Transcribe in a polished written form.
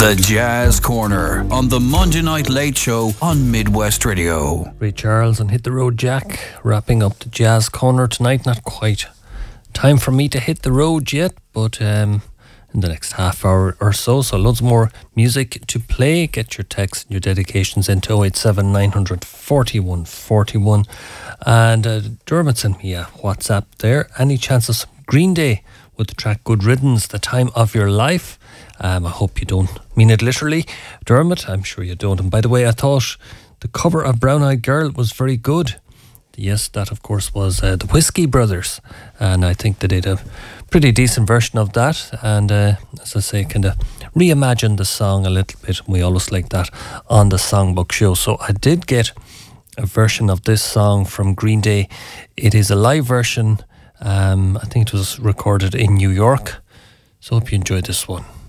The Jazz Corner on the Monday Night Late Show on Midwest Radio. Ray Charles and Hit the Road Jack wrapping up the Jazz Corner tonight. Not quite time for me to hit the road yet, but in the next half hour or so loads more music to play. Get your texts and your dedications into 087 900 41 41. And Dermot sent me a WhatsApp there. Any chance of some Green Day with the track Good Riddance, The Time of Your Life? I hope you don't mean it literally, Dermot. I'm sure you don't. And by the way, I thought the cover of Brown Eyed Girl was very good. Yes, that of course was the Whiskey Brothers, and I think they did a pretty decent version of that. And as I say, kind of reimagined the song a little bit. We always like that on the Songbook Show. So I did get a version of this song from Green Day. It is a live version. I think it was recorded in New York. So hope you enjoyed this one.